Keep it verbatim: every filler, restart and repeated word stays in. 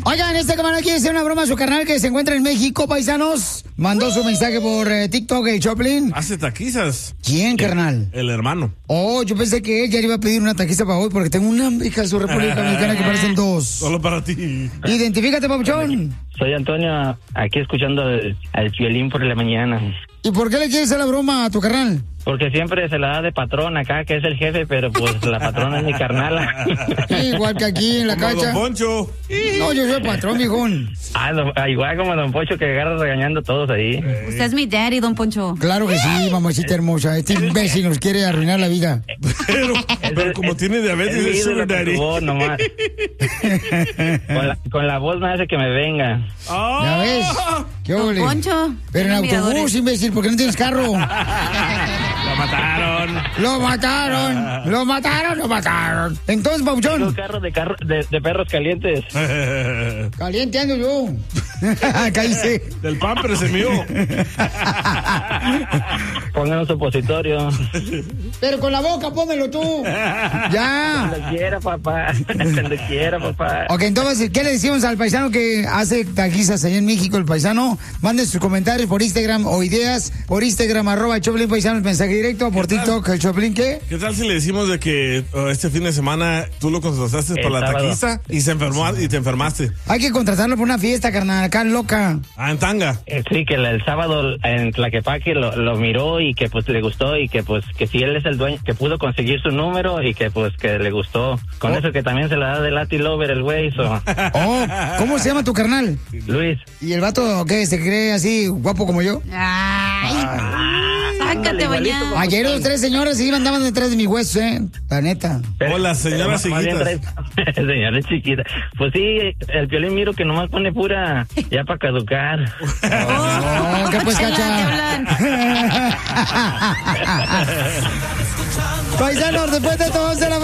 Oigan, este camarada quiere hacer una broma a su carnal que se encuentra en México, paisanos. Mandó su mensaje por eh, TikTok, el Choplin. Hace taquizas. ¿Quién, carnal? El, el hermano. Oh, yo pensé que él ya le iba a pedir una taquiza para hoy porque tengo una hija de su República Dominicana que parecen dos. Solo para ti. Identifícate, papuchón. Soy Antonio, aquí escuchando el, el violín por la mañana. ¿Y por qué le quieres hacer la broma a tu carnal? Porque siempre se la da de patrón acá, que es el jefe, pero pues la patrona es mi carnala. Igual que aquí en la Como cacha. Don Poncho. No, yo soy patrón, mijón. Ah, don- ah, igual como Don Poncho que agarra regañando a todos ahí. Usted es mi daddy, don Poncho. Claro que sí, mamacita hermosa. Este imbécil nos quiere arruinar la vida. Pero, pero Es- como es- tiene diabetes, es mi es ídolo sugar con daddy. su voz nomás. Con la, con la voz me hace que me venga. Ah. ¿Ya ves? ¿Qué Don ole? Poncho. Pero en tiene autobús, enviadores. imbécil, ¿por qué no tienes carro? Lo mataron. Lo mataron, lo mataron, lo mataron. Entonces, Tengo papuchón, carro de, carro de, de perros calientes. caliente ando yo. Cállese. Del pamper se mío. Pongan un supositorio. Pero con la boca, pónmelo tú. Ya. Cuando quiera, papá. Cuando quiera, papá. Ok, entonces, ¿qué le decimos al paisano que hace taquizas allá en México, el paisano? Manden sus comentarios por Instagram o ideas por Instagram, arroba Choplin Paisano, el mensaje directo, por ¿Qué tal? TikTok, el Choplin, ¿qué? ¿Qué tal si le decimos de que uh, este fin de semana tú lo contrataste El para la sábado. taquiza y se enfermó y te enfermaste? Hay que contratarlo por una fiesta, carnal, acá loca. Ah, en tanga. Eh, Sí, que el, el sábado en Tlaquepaque lo, lo miró y que pues le gustó y que pues que si él es el dueño, que pudo conseguir su número y que pues que le gustó. Con Oh. eso que también se la da de Latin Lover el güey, so. Oh, ¿cómo se llama tu carnal? Luis. ¿Y el vato qué? ¿Se cree así guapo como yo? Ay, sácate, igualito, bañado. Ayer los tres señores sí andaban detrás de mi hueso, ¿eh? La neta. Hola, señoras Pero más bien chiquitas. trae- Señora chiquita. Pues sí, el Piolín miro que nomás pone pura ya para caducar. Oh, ¿qué pues, Chela, cacha? ¿qué hablan? Paisanos, después de todo, se la